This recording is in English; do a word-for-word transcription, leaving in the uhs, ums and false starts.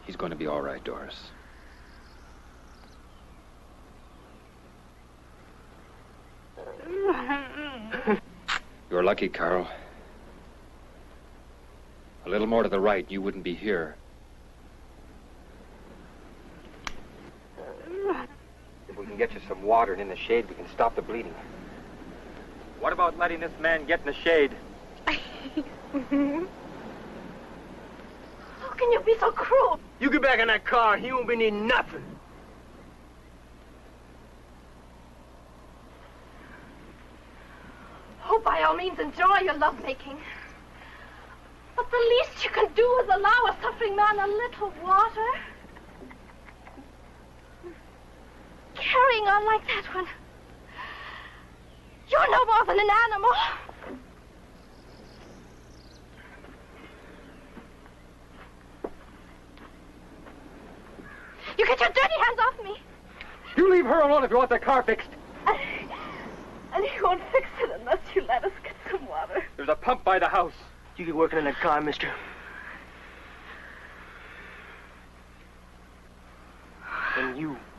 He's going to be all right, Doris. You're lucky, Carl. A little more to the right, you wouldn't be here. If we can get you some water and in the shade, we can stop the bleeding. What about letting this man get in the shade? How can you be so cruel? You get back in that car, he won't be needing nothing. Oh, by all means, enjoy your lovemaking. But the least you can do is allow a suffering man a little water. Carrying on like that when you're no more than an animal. You get your dirty hands off me. You leave her alone if you want the car fixed. And he won't fix it unless you let us get some water. There's a pump by the house. You get working in that car, mister. Then you